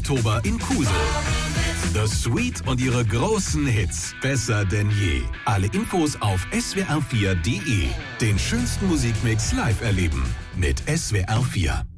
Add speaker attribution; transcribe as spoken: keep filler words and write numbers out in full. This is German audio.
Speaker 1: Oktober in Kusel. The Sweet und ihre großen Hits. Besser denn je. Alle Infos auf S W R vier Punkt de. Den schönsten Musikmix live erleben. Mit S W R vier.